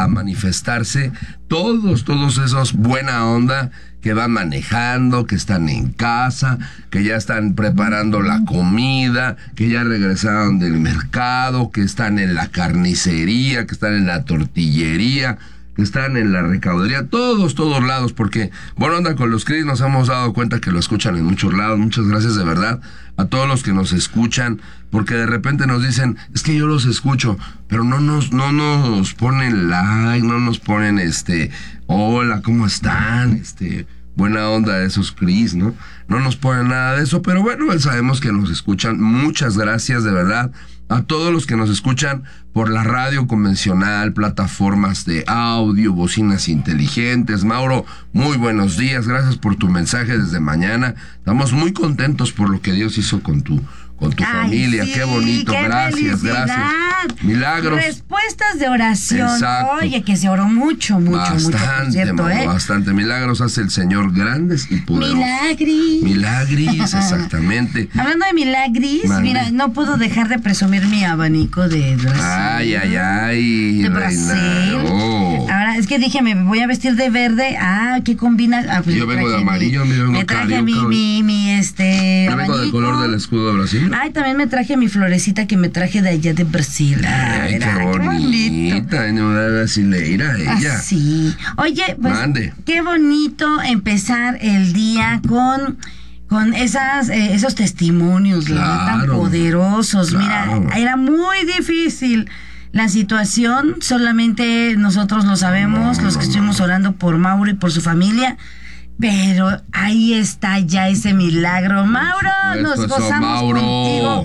a manifestarse todos esos buena onda que van manejando, que están en casa, que ya están preparando la comida, que ya regresaron del mercado, que están en la carnicería, que están en la tortillería, que están en la recaudería, todos lados, porque Buena Onda con los Cris nos hemos dado cuenta que lo escuchan en muchos lados. Muchas gracias de verdad a todos los que nos escuchan, porque de repente nos dicen, es que yo los escucho, pero no nos ponen like, no nos ponen hola, ¿cómo están? Buena onda de esos Cris, ¿no? No nos ponen nada de eso, pero bueno, sabemos que nos escuchan. Muchas gracias de verdad a todos los que nos escuchan por la radio convencional, plataformas de audio, bocinas inteligentes. Mauro, muy buenos días, gracias por tu mensaje desde mañana. Estamos muy contentos por lo que Dios hizo con tu familia, sí, qué bonito, qué gracias. Milagros. Respuestas de oración. Exacto. Oye, que se oró mucho, por cierto, bastante. Milagros hace el Señor grandes y poderosos. Milagris, exactamente. Hablando de milagris, mira, no puedo dejar de presumir mi abanico de Brasil. Ay, de Brasil. Ahora, es que dije, me voy a vestir de verde. ¿Qué combina? Pues yo vengo de amarillo, me traje mi yo vengo del color del escudo de Brasil. También me traje mi florecita que me traje de allá de Brasil. Qué bonita, una brasileira ella. Sí. Oye, pues qué bonito empezar el día con esos testimonios, tan poderosos. Claro. Mira, era muy difícil la situación, solamente nosotros lo sabemos, los que estuvimos orando por Mauro y por su familia. Pero ahí está ya ese milagro. Mauro, nos gozamos contigo.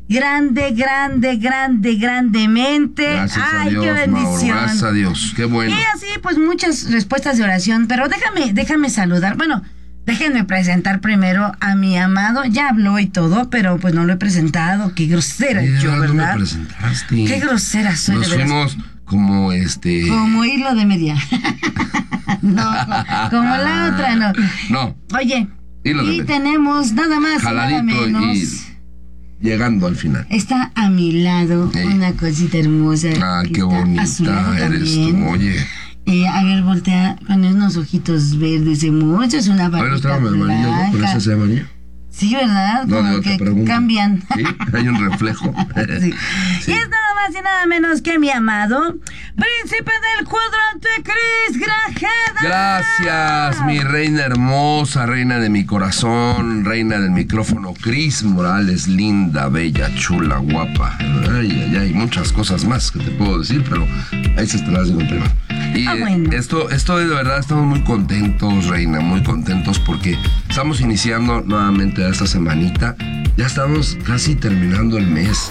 Grandemente. Gracias a Dios, qué bendición. Mauro, gracias a Dios, qué bueno. Y así, pues muchas respuestas de oración, pero déjame saludar. Bueno, déjenme presentar primero a mi amado. Ya habló y todo, pero pues no lo he presentado. Qué grosera yo, ¿verdad? No me presentaste. Qué grosera soy, nos de verdad. Fuimos como Como hilo de media. No, como la otra, no. No. Oye, y tenemos nada más jaladito, nada menos. Y llegando al final. Está a mi lado una cosita hermosa. Qué bonita eres tú, oye. A ver, voltea con unos ojitos verdes hermosos, es una varita blanca. ¿Pero ese es amarillo? Sí, ¿verdad? No, como que cambian. Sí, hay un reflejo. Sí. Y es nada más y nada menos que mi amado príncipe del cuadrante, Cris Grajeda. Gracias, mi reina hermosa, reina de mi corazón, reina del micrófono, Cris Morales, linda, bella, chula, guapa. Hay muchas cosas más que te puedo decir, pero ahí se te las digo primero. Y bueno. esto de verdad, estamos muy contentos, reina, muy contentos porque estamos iniciando nuevamente esta semanita. Ya estamos casi terminando el mes,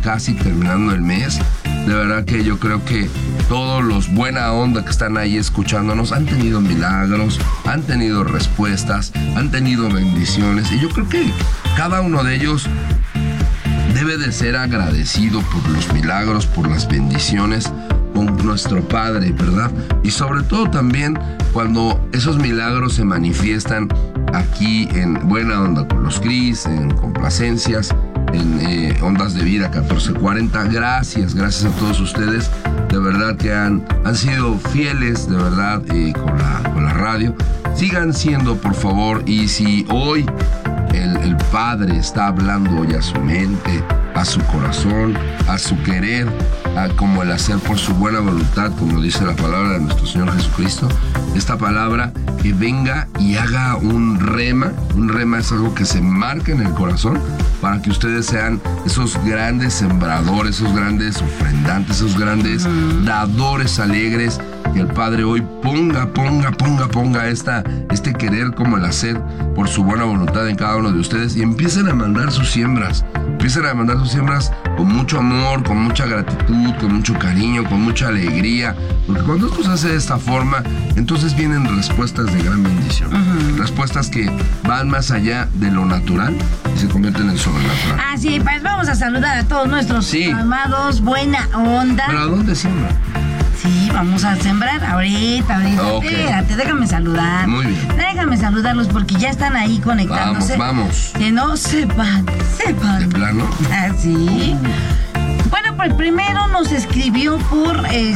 De verdad que yo creo que todos los buena onda que están ahí escuchándonos han tenido milagros, han tenido respuestas, han tenido bendiciones. Y yo creo que cada uno de ellos debe de ser agradecido por los milagros, por las bendiciones con nuestro Padre, ¿verdad? Y sobre todo también cuando esos milagros se manifiestan aquí en Buena Onda con los Cris, en Complacencias, en Ondas de Vida 1440. Gracias a todos ustedes, de verdad que han sido fieles, de verdad, con la radio. Sigan siendo, por favor, y si hoy el Padre está hablando hoy a su mente, a su corazón, a su querer, como el hacer por su buena voluntad, como dice la palabra de nuestro Señor Jesucristo, esta palabra que venga y haga un rema es algo que se marca en el corazón para que ustedes sean esos grandes sembradores, esos grandes ofrendantes, esos grandes dadores alegres, que el Padre hoy ponga este querer como el hacer por su buena voluntad en cada uno de ustedes y empiecen a mandar sus siembras con mucho amor, con mucha gratitud, con mucho cariño, con mucha alegría, porque cuando esto se hace de esta forma, entonces vienen respuestas de gran bendición, respuestas que van más allá de lo natural y se convierten en sobrenatural. Así, pues vamos a saludar a todos nuestros amados buena onda. ¿Pero a dónde siembra? Sí, vamos a sembrar ahorita. Okay. Espérate, déjame saludar. Muy bien. Déjame saludarlos porque ya están ahí conectándose. Vamos. Que no sepan. ¿De plano? Sí. Bueno, pues primero nos escribió por